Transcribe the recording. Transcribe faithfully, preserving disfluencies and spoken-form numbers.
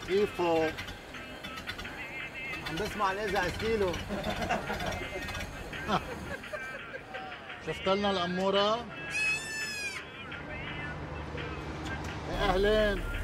كيفو؟ عم بسمع نزع ستيلو. شفت لنا الأمورة؟ اهلين.